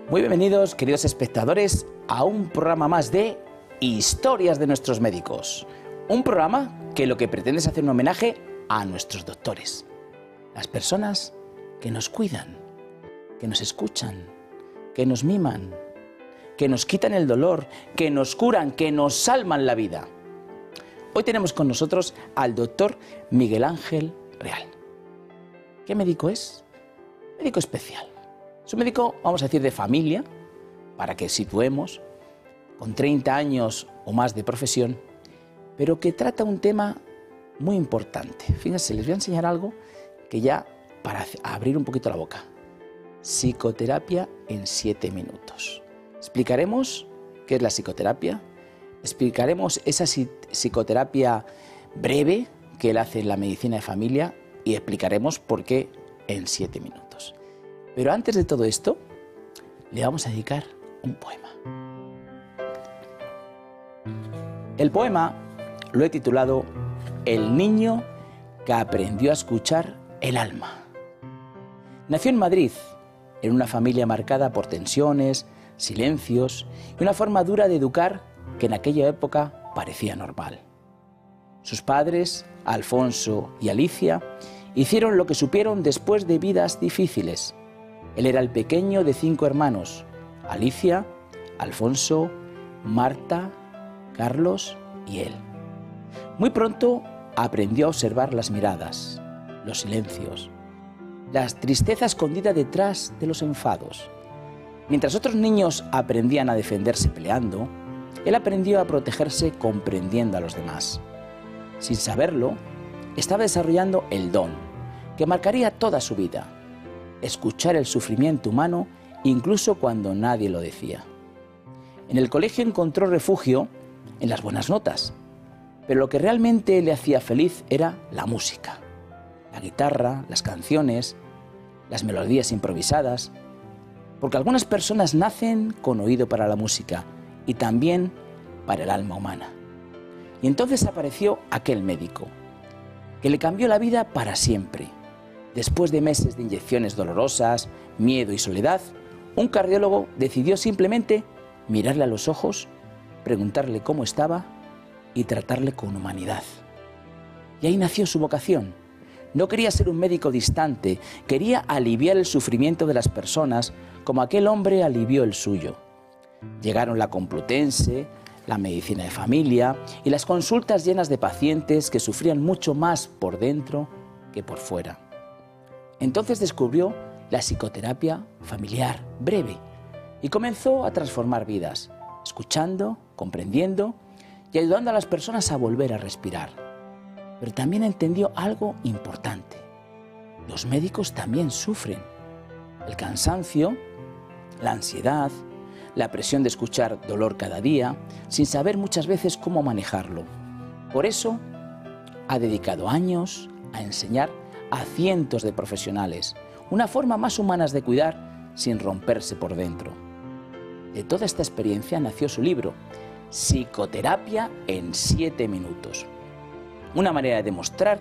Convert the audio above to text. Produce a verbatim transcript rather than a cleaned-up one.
Muy bienvenidos, queridos espectadores, a un programa más de Historias de nuestros médicos. Un programa que lo que pretende es hacer un homenaje a nuestros doctores, las personas que nos cuidan, que nos escuchan, que nos miman, que nos quitan el dolor, que nos curan, que nos salvan la vida. Hoy tenemos con nosotros al doctor Miguel Ángel Real. ¿Qué médico es? Médico especial. Es un médico, vamos a decir, de familia, para que situemos, con treinta años o más de profesión, pero que trata un tema muy importante. Fíjense, les voy a enseñar algo que ya, para abrir un poquito la boca. Psicoterapia en siete minutos. Explicaremos qué es la psicoterapia, explicaremos esa psicoterapia breve que él hace en la medicina de familia y explicaremos por qué en siete minutos. Pero antes de todo esto, le vamos a dedicar un poema. El poema lo he titulado El niño que aprendió a escuchar el alma. Nació en Madrid, en una familia marcada por tensiones, silencios y una forma dura de educar que en aquella época parecía normal. Sus padres, Alfonso y Alicia, hicieron lo que supieron después de vidas difíciles. Él era el pequeño de cinco hermanos: Alicia, Alfonso, Marta, Carlos y él. Muy pronto aprendió a observar las miradas, los silencios, la tristeza escondida detrás de los enfados. Mientras otros niños aprendían a defenderse peleando, él aprendió a protegerse comprendiendo a los demás. Sin saberlo, estaba desarrollando el don que marcaría toda su vida: escuchar el sufrimiento humano incluso cuando nadie lo decía. En el colegio encontró refugio en las buenas notas, pero lo que realmente le hacía feliz era la música, la guitarra, las canciones, las melodías improvisadas, porque algunas personas nacen con oído para la música y también para el alma humana. Y entonces apareció aquel médico, que le cambió la vida para siempre. Después de meses de inyecciones dolorosas, miedo y soledad, un cardiólogo decidió simplemente mirarle a los ojos, preguntarle cómo estaba y tratarle con humanidad. Y ahí nació su vocación. No quería ser un médico distante, quería aliviar el sufrimiento de las personas como aquel hombre alivió el suyo. Llegaron la Complutense, la medicina de familia y las consultas llenas de pacientes que sufrían mucho más por dentro que por fuera. Entonces descubrió la psicoterapia familiar breve y comenzó a transformar vidas, escuchando, comprendiendo y ayudando a las personas a volver a respirar. Pero también entendió algo importante: los médicos también sufren. El cansancio, la ansiedad, la presión de escuchar dolor cada día, sin saber muchas veces cómo manejarlo. Por eso ha dedicado años a enseñar a cientos de profesionales una forma más humana de cuidar sin romperse por dentro. De toda esta experiencia nació su libro, Psicoterapia en siete minutos. Una manera de demostrar